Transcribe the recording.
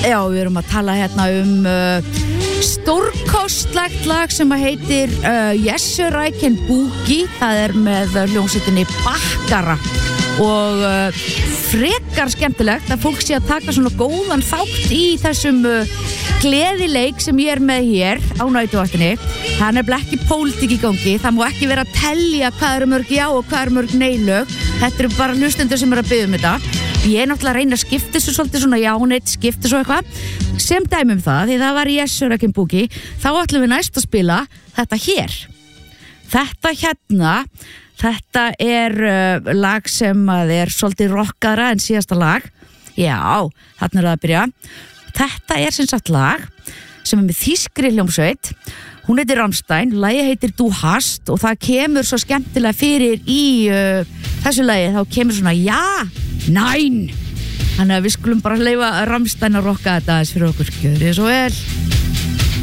Já, við erum að tala hérna stórkostlegt lag sem að heitir Jessuræken Boogie. Það með hljómsveitinni Bakkara og frekar skemmtilegt að fólk sé að taka svona góðan þátt í þessum gleðileik sem ég með hér á næturvaktinni. Það ekki pólitík í gangi, það má ekki vera að telja hvað mörg já og hvað mörg nei-lög. Þetta bara hlustendur sem að biðja þetta. Ég náttúrulega að reyna að skipta þessu svolítið svona já, neitt, skipta svo eitthvað sem dæmum það, því það var Jessuræken Boogie. Þá ætlum við næst að spila þetta hér. Þetta hérna, þetta lag sem að svolítið rockara en síðasta lag. Já, þarna það að byrja. Þetta sem sagt lag sem með þýskri hljómsveit. Hún heitir Rammstein, lagið heitir Du hast og það kemur svo skemmtilega fyrir í þessu lagi, þá kemur svona ja, nein. Þannig að við skulum bara leyfa Rammstein að rocka þetta aðeins fyrir okkur. Gjörið svo vel.